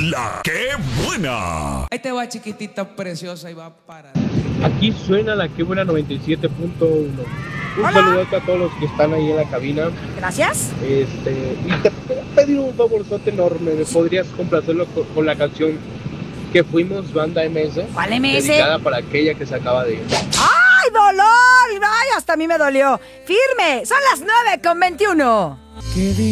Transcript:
La que buena. Ahí te va, chiquitita preciosa, y va para... Aquí suena la que buena 97.1. Un Hola. saludote a todos los que están ahí en la cabina. Gracias. Y te puedo pedir un favorzote enorme. ¿Me podrías complacerlo con la canción que fuimos Banda MS? ¿Cuál MS? Dedicada para aquella que se acaba de ir. ¡Ay, dolor! ¡Ay, hasta a mí me dolió! ¡Firme! Son las 9:21.